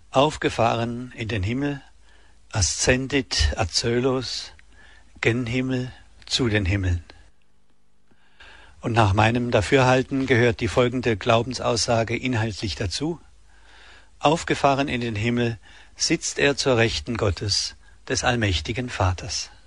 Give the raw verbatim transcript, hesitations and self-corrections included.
aufgefahren in den Himmel, ascendit ad coelos, gen Himmel, zu den Himmeln. Und nach meinem Dafürhalten gehört die folgende Glaubensaussage inhaltlich dazu. Aufgefahren in den Himmel sitzt er zur Rechten Gottes, des allmächtigen Vaters.